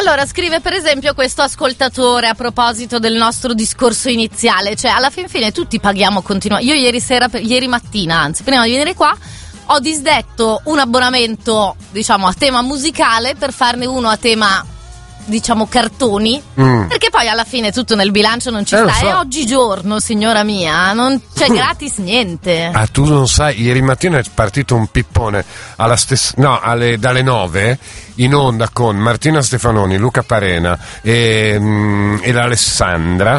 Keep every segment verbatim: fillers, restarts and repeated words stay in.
Allora, scrive per esempio questo ascoltatore a proposito del nostro discorso iniziale, cioè alla fin fine tutti paghiamo continuamente. Io ieri sera, ieri mattina, anzi, prima di venire qua, ho disdetto un abbonamento, diciamo, a tema musicale per farne uno a tema, diciamo, cartoni, mm. perché poi alla fine tutto nel bilancio non ci eh, sta. so. E oggigiorno, signora mia, non c'è gratis niente. Ah, tu non sai, ieri mattina è partito un pippone alla stessa, no, alle, dalle nove in onda con Martina Stefanoni, Luca Parena e, mm, e l'Alessandra.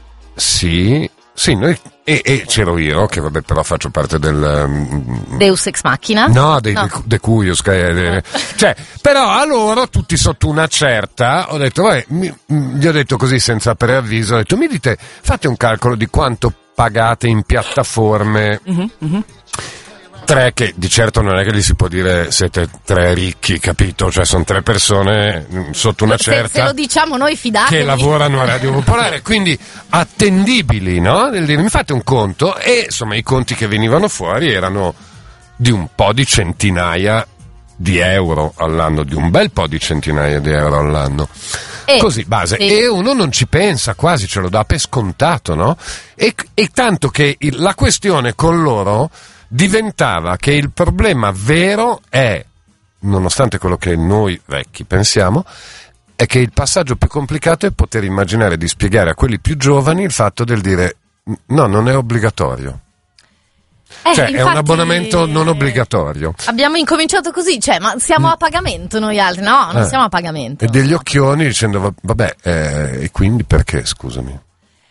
Sì, sì, noi E, e c'ero io, che vabbè però faccio parte del... Um, Deus Ex Machina? No, dei no. De, de Cuius, che, eh, cioè, però a loro, tutti sotto una certa, ho detto, vabbè, mi, gli ho detto così senza preavviso, ho detto, mi dite, fate un calcolo di quanto pagate in piattaforme... Mm-hmm, mm-hmm. Tre, che di certo non è che gli si può dire siete tre ricchi, capito? Cioè sono tre persone sotto una certa, se, se lo diciamo noi, fidatevi, che lavorano a Radio Popolare, quindi attendibili, no? Nel dire, mi fate un conto, e insomma i conti che venivano fuori erano di un po' di centinaia di euro all'anno, di un bel po' di centinaia di euro all'anno. Eh, così base, sì. E uno non ci pensa, quasi ce lo dà per scontato, no? E, e tanto che il, la questione con loro diventava che il problema vero è, nonostante quello che noi vecchi pensiamo, è che il passaggio più complicato è poter immaginare di spiegare a quelli più giovani il fatto del dire no, non è obbligatorio. Eh, cioè infatti, è un abbonamento non obbligatorio. Abbiamo incominciato così, cioè, ma siamo mm. a pagamento noi altri? No, non eh. siamo a pagamento. E degli occhioni dicendo vabbè, eh, e quindi perché, scusami?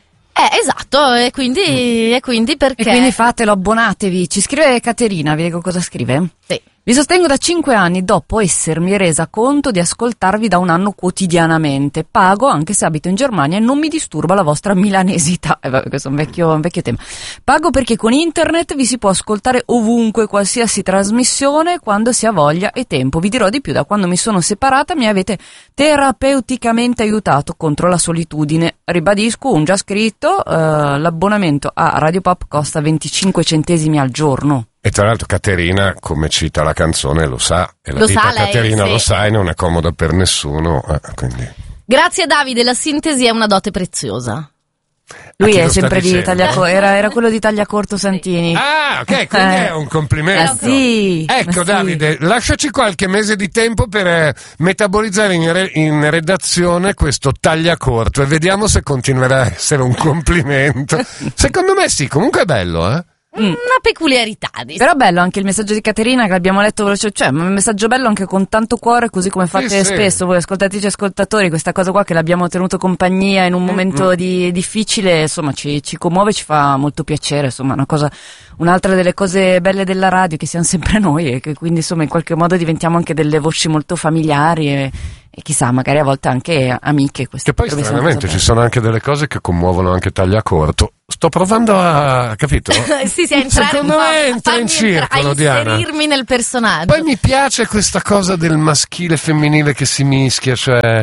Eh, esatto, e quindi, mm. e quindi perché? E quindi fatelo, abbonatevi. Ci scrive Caterina, vi leggo cosa scrive? Sì. Vi sostengo da cinque anni dopo essermi resa conto di ascoltarvi da un anno quotidianamente. Pago anche se abito in Germania e non mi disturba la vostra milanesità. Eh, vabbè, questo è un vecchio, un vecchio tema. Pago perché con internet vi si può ascoltare ovunque, qualsiasi trasmissione, quando si ha voglia e tempo. Vi dirò di più, da quando mi sono separata mi avete terapeuticamente aiutato contro la solitudine. Ribadisco, un già scritto, eh, l'abbonamento a Radio Pop costa venticinque centesimi al giorno. E tra l'altro Caterina, come cita la canzone, lo sa, e la lo vita sa lei, Caterina sì. lo sa e non è comoda per nessuno, eh, quindi. Grazie Davide, la sintesi è una dote preziosa. Lui è sempre di Tagliacorto, era, era quello di Tagliacorto Santini. Ah, ok, quindi eh. è un complimento. Ah, sì. Ecco, ah, Davide, sì. lasciaci qualche mese di tempo per eh, metabolizzare in, re- in redazione questo Tagliacorto e vediamo se continuerà a essere un complimento. Secondo me sì, comunque è bello, eh? Una peculiarità di... Però bello anche il messaggio di Caterina che abbiamo letto veloce, cioè un messaggio bello anche con tanto cuore, così come fate sì, spesso sì. voi ascoltatrici e ascoltatori, questa cosa qua che l'abbiamo tenuto compagnia in un momento mm-hmm. di, difficile, insomma ci, ci commuove, ci fa molto piacere, insomma una cosa, un'altra delle cose belle della radio che siamo sempre noi e che quindi insomma in qualche modo diventiamo anche delle voci molto familiari e, e chissà magari a volte anche amiche. Che poi stranamente ci sono anche delle cose che commuovono anche Tagliacorto. Sto provando a, capito? sì, sì, a entrare secondo un po', me entra in circolo, a Diana. A inserirmi nel personaggio. Poi mi piace questa cosa del maschile e femminile che si mischia, cioè...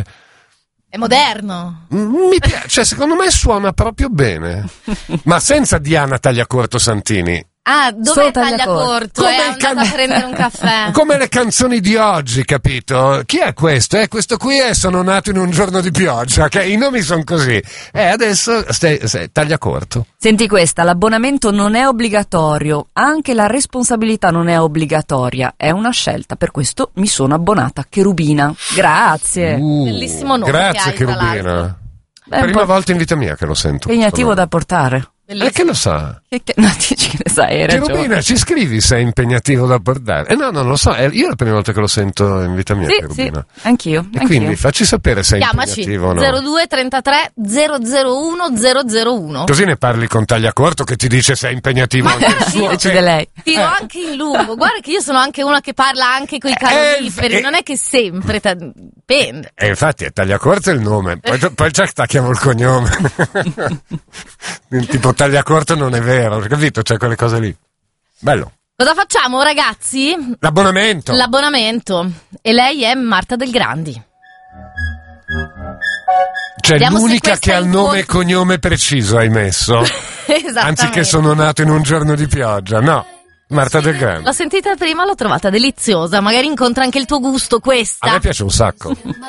È moderno. Mi piace, cioè secondo me suona proprio bene. Ma senza Diana Tagliacorto Santini. Ah, dove Tagliacorto? Come è andata can... a prendere un caffè. Come le canzoni di oggi, capito? Chi è questo? Eh, questo qui è Sono nato in un giorno di pioggia, che i nomi sono così. E eh, adesso stai, stai, Tagliacorto. Senti questa, l'abbonamento non è obbligatorio, anche la responsabilità non è obbligatoria, è una scelta, per questo mi sono abbonata. Cherubina, grazie. Uh, Bellissimo nome. Grazie che hai, Cherubina. Beh, Prima volta in vita mia che lo sento. Impegnativo da portare. E che lo sa? Che, che, no, dici che ne sai, hai ragione. Cherubina, ci scrivi se è impegnativo da portare? Eh no, non lo so, è io è la prima volta che lo sento in vita mia, sì, Cherubina. Sì, anch'io. E anch'io. quindi facci sapere se è Chiamaci impegnativo o no. zero due trentatré zero zero uno zero zero uno. Così ne parli con Tagliacorto che ti dice se è impegnativo o no. Sì, decide lei. Tiro eh. anche in lungo. Guarda che io sono anche una che parla anche coi caloriferi, eh, non è che sempre ta- dipende. E infatti è Tagliacorto il nome, poi, poi ci attacchiamo il cognome. Tipo Tagliacorto non è vero, capito? C'è quelle cose lì. Bello. Cosa facciamo, ragazzi? L'abbonamento. L'abbonamento. E lei è Marta Del Grandi. Cioè Vediamo l'unica che ha il nome incontri... e cognome preciso hai messo. Esattamente. Anziché sono nato in un giorno di pioggia. No, Marta Del Grandi. L'ho sentita prima, l'ho trovata deliziosa. Magari incontra anche il tuo gusto questa. A me piace un sacco.